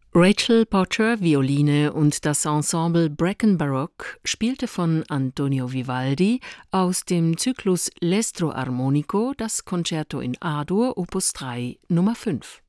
Rachel Potter, Violine und das Ensemble Brecken Baroque spielte von Antonio Vivaldi aus dem Zyklus L'Estro Armonico das Concerto in A-Dur, Opus 3, Nummer 5.